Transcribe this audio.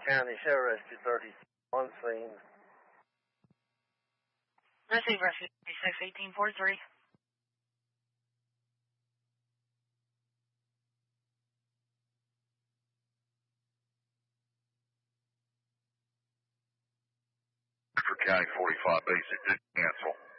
County, show rescue 30 on scene. Receive rescue 36, 1843. For County 45 basic, cancel.